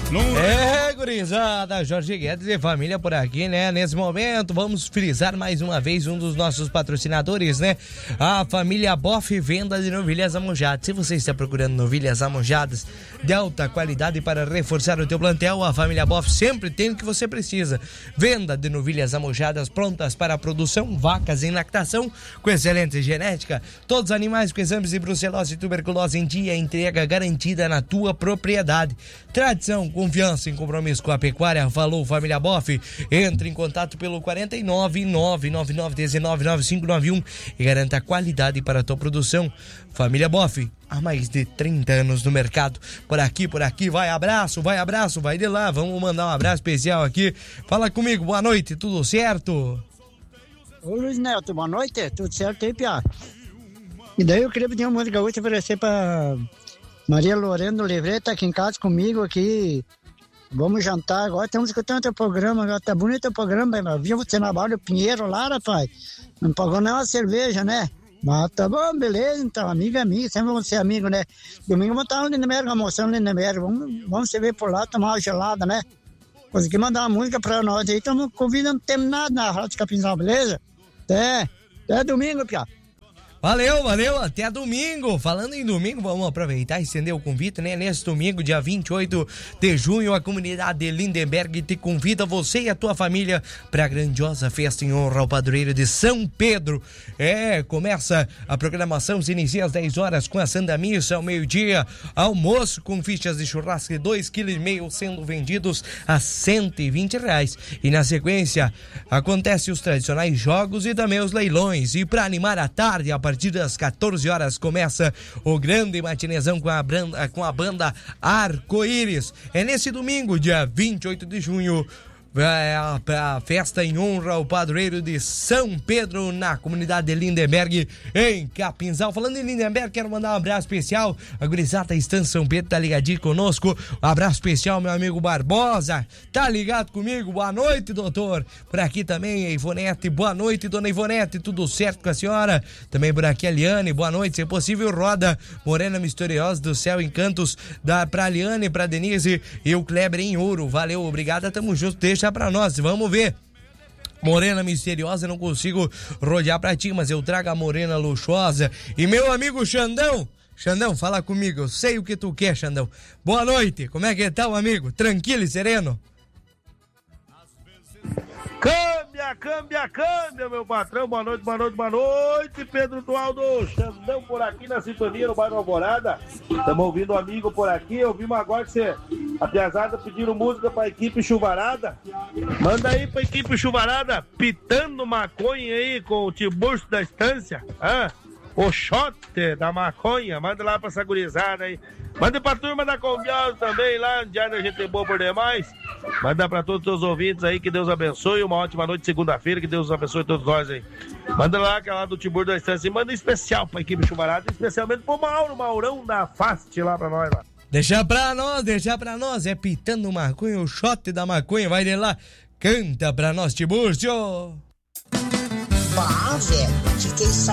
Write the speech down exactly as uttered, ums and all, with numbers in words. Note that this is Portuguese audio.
É, gurizada, Jorge Guedes e família por aqui, né? Nesse momento, vamos frisar mais uma vez um dos nossos patrocinadores, né? A família Boff, venda de novilhas amojadas. Se você está procurando novilhas amojadas de alta qualidade para reforçar o teu plantel, a família Boff sempre tem o que você precisa. Venda de novilhas amojadas prontas para a produção, vacas em lactação com excelente genética, todos os animais com exames de brucelose e tuberculose em dia, entrega garantida na tua propriedade. Tradição, confiança e compromisso com a pecuária. Falou família Boff. Entre em contato pelo quarenta e nove, nove nove nove um nove, nove cinco nove um e garanta qualidade para a tua produção. Família Boff, há mais de trinta anos no mercado. Por aqui, por aqui, vai abraço, vai abraço, vai de lá. Vamos mandar um abraço especial aqui. Fala comigo, boa noite, tudo certo? Ô Luiz Neto, boa noite, tudo certo aí, Piá? E daí eu queria pedir uma música gaúcha oferecer pra Maria Lorena do Livre, tá aqui em casa comigo aqui. Vamos jantar agora, estamos escutando teu programa, agora tá bonito o programa, eu vi você na Barra do Pinheiro lá, rapaz. Não pagou nem uma cerveja, né? Mas tá bom, beleza, então, amiga minha, sempre vamos ser amigos, né? Domingo vamos estar no Lindenberg, almoçando no Lindenberg, vamos, vamos se ver por lá, tomar uma gelada, né? Consegui mandar uma música pra nós aí, estamos convidando, não temos nada na Rádio Capinzal, beleza? Até, até domingo, Piá. Valeu, valeu, até domingo. Falando em domingo, vamos aproveitar e estender o convite, né? Nesse domingo, dia vinte e oito de junho, a comunidade de Lindenberg te convida, você e a tua família, para a grandiosa festa em honra ao padroeiro de São Pedro. É, começa a programação, se inicia às dez horas com a Santa Missa, ao meio-dia, almoço com fichas de churrasco de dois vírgula cinco quilos sendo vendidos a cento e vinte reais. E na sequência, acontece os tradicionais jogos e também os leilões. E para animar a tarde, a A partir das quatorze horas começa o grande matinezão com a, branda, com a banda Arco-Íris. É nesse domingo, dia vinte e oito de junho, é a, a festa em honra ao padroeiro de São Pedro na comunidade de Lindenberg, em Capinzal. Falando em Lindenberg, quero mandar um abraço especial. A gurizada Estância São Pedro tá ligadinho conosco. Um abraço especial, meu amigo Barbosa, tá ligado comigo? Boa noite, doutor. Por aqui também a Ivonete, boa noite, dona Ivonete, tudo certo com a senhora? Também por aqui a Liane, boa noite, se possível roda Morena Misteriosa do Céu Encantos da, pra Liane, pra Denise e o Kleber em Ouro. Valeu, obrigado, tamo junto, deixa pra nós, vamos ver. Morena Misteriosa, não consigo rodear pra ti, mas eu trago a Morena Luxuosa. E meu amigo Xandão, Xandão, fala comigo, eu sei o que tu quer, Xandão. Boa noite, como é que tá, o amigo? Tranquilo e sereno? Câmbia, câmbia, câmbia, meu patrão, boa noite, boa noite, boa noite, Pedro Dualdo, Xandão por aqui na sintonia no bairro Alvorada, estamos ouvindo um amigo por aqui, ouvimos agora que você, a piazada pediram música pra equipe Chuvarada, manda aí pra equipe Chuvarada, pitando maconha aí com o Tiburcio da Estância, ah, o shot da maconha, manda lá pra essa gurizada aí. Manda pra turma da Combiosa também, lá onde a gente é boa por demais. Manda pra todos os seus ouvintes aí, que Deus abençoe. Uma ótima noite de segunda-feira, que Deus abençoe todos nós aí. Manda lá aquela do Tibur da Estância e manda especial pra equipe Chuvarada, especialmente pro Mauro, Maurão da Fast lá pra nós lá. Deixa pra nós, deixa pra nós, é pitando maconha, o shot da maconha, vai de lá, canta pra nós, Tiburcio. Bah, velho, fiquei